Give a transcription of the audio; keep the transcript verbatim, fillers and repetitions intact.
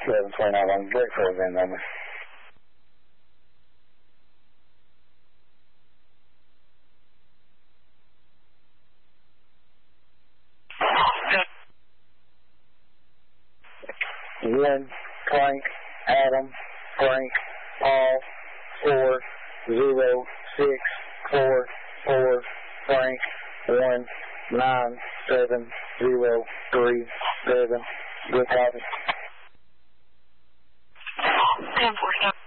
eleven twenty-nine on break for a VIN number. One, Frank, Adam, Frank, Paul, four, zero, six, four, four, Frank, one, nine, seven, zero, three, seven. Good copy. ten four seven.